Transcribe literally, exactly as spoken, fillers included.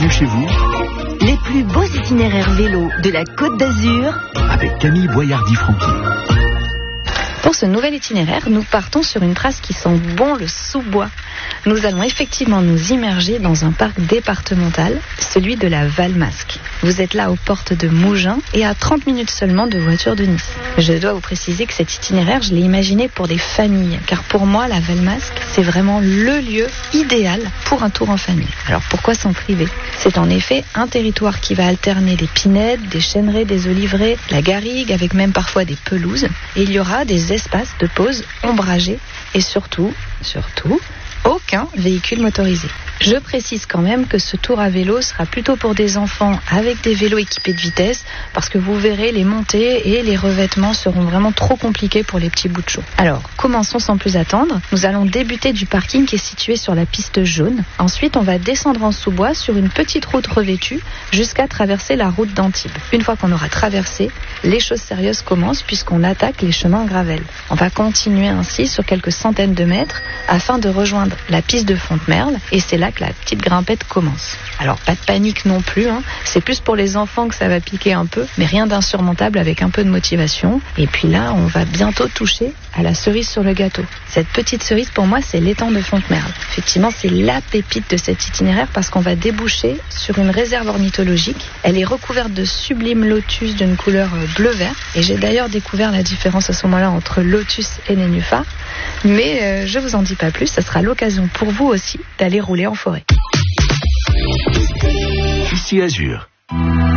bienvenue chez vous. Les plus beaux itinéraires vélo de la Côte d'Azur avec Camille Boyardi-Franqui. Pour ce nouvel itinéraire, nous partons sur une trace qui sent bon le sous-bois. Nous allons effectivement nous immerger dans un parc départemental, celui de la Valmasque. Vous êtes là aux portes de Mougins et à trente minutes seulement de voiture de Nice. Je dois vous préciser que cet itinéraire, je l'ai imaginé pour des familles, car pour moi, la Valmasque, c'est vraiment le lieu idéal pour un tour en famille. Alors pourquoi s'en priver ? C'est en effet un territoire qui va alterner des pinèdes, des chêneraies, des oliveraies, la garrigue, avec même parfois des pelouses. Et il y aura des espaces de pause ombragés et surtout, surtout, aucun véhicule motorisé. Je précise quand même que ce tour à vélo sera plutôt pour des enfants avec des vélos équipés de vitesse, parce que vous verrez, les montées et les revêtements seront vraiment trop compliqués pour les petits bouts de chaux. Alors, commençons sans plus attendre. Nous allons débuter du parking qui est situé sur la piste jaune. Ensuite, on va descendre en sous-bois sur une petite route revêtue jusqu'à traverser la route d'Antibes. Une fois qu'on aura traversé, les choses sérieuses commencent puisqu'on attaque les chemins gravel. On va continuer ainsi sur quelques centaines de mètres afin de rejoindre la piste de Fontemerle, et c'est là que la petite grimpette commence. Alors pas de panique non plus, hein. C'est plus pour les enfants que ça va piquer un peu, mais rien d'insurmontable avec un peu de motivation. Et puis là, on va bientôt toucher à la cerise sur le gâteau. Cette petite cerise, pour moi, c'est l'étang de Fontemerle. Effectivement, c'est la pépite de cet itinéraire parce qu'on va déboucher sur une réserve ornithologique. Elle est recouverte de sublimes lotus d'une couleur bleu-vert. Et j'ai d'ailleurs découvert la différence à ce moment-là entre lotus et nénuphar. Mais euh, je vous en dis pas plus, ça sera l'occasion pour vous aussi d'aller rouler en forêt. Ici Azur.